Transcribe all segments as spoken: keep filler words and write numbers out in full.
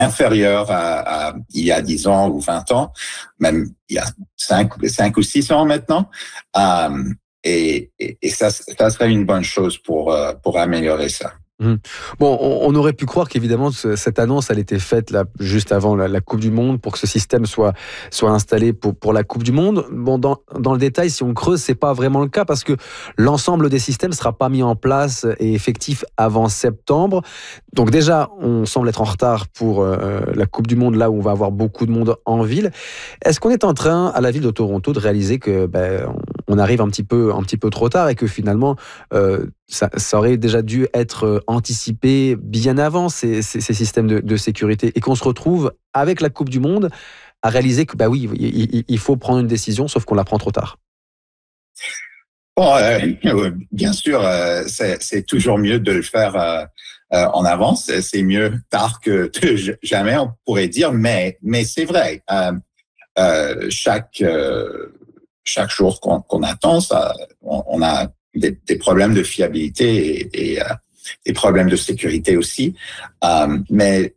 inférieur à, à il y a dix ans ou vingt ans, même il y a cinq, cinq ou six ans maintenant. Euh, et, et, et ça, ça serait une bonne chose pour, euh, pour améliorer ça. Mmh. Bon, on, on aurait pu croire qu'évidemment cette annonce, elle était faite là juste avant la, la Coupe du Monde pour que ce système soit soit installé pour pour la Coupe du Monde. Bon, dans dans le détail, si on creuse, c'est pas vraiment le cas parce que l'ensemble des systèmes sera pas mis en place et effectif avant septembre. Donc déjà, on semble être en retard pour euh, la Coupe du Monde là où on va avoir beaucoup de monde en ville. Est-ce qu'on est en train à la ville de Toronto de réaliser que ben, on arrive un petit peu un petit peu trop tard et que finalement euh, Ça, ça aurait déjà dû être anticipé bien avant, ces, ces, ces systèmes de, de sécurité, et qu'on se retrouve avec la Coupe du Monde à réaliser que, bah oui, il, il faut prendre une décision, sauf qu'on la prend trop tard. Bon, euh, bien sûr, euh, c'est, c'est toujours mieux de le faire euh, euh, en avance. C'est mieux tard que, que jamais, on pourrait dire, mais, mais c'est vrai. Euh, euh, chaque, euh, chaque jour qu'on, qu'on attend, ça, on, on a Des, des problèmes de fiabilité et, et euh, des problèmes de sécurité aussi. Euh, mais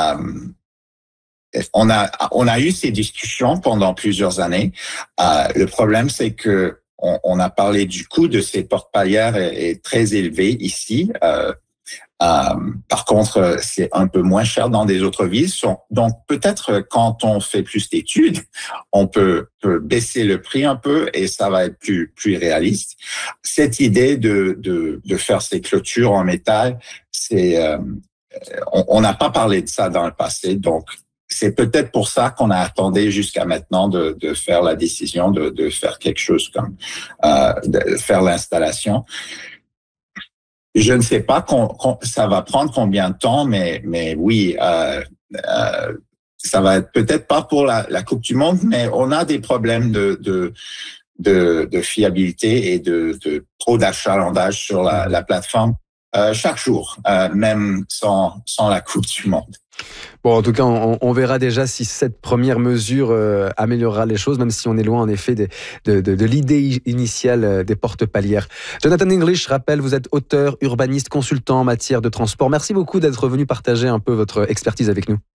euh, on a on a eu ces discussions pendant plusieurs années. Euh, le problème, c'est que on, on a parlé du coût de ces portes palières est, est très élevé ici. Euh, Euh, par contre, c'est un peu moins cher dans des autres villes. Donc, peut-être quand on fait plus d'études, on peut, peut baisser le prix un peu et ça va être plus, plus réaliste. Cette idée de, de, de faire ces clôtures en métal, c'est, euh, on n'a pas parlé de ça dans le passé. Donc, c'est peut-être pour ça qu'on a attendu jusqu'à maintenant de, de faire la décision de, de faire quelque chose comme euh, de faire l'installation. Je ne sais pas qu'on, qu'on, ça va prendre combien de temps, mais, mais oui, euh, euh, ça va être peut-être pas pour la, la Coupe du Monde, mais on a des problèmes de, de, de, de fiabilité et de, de trop d'achalandage sur la, la plateforme euh, chaque jour, euh, même sans, sans la Coupe du Monde. Bon, en tout cas, on, on verra déjà si cette première mesure euh, améliorera les choses, même si on est loin, en effet, de, de, de, de l'idée initiale des portes palières. Jonathan English, je rappelle, vous êtes auteur, urbaniste, consultant en matière de transport. Merci beaucoup d'être venu partager un peu votre expertise avec nous.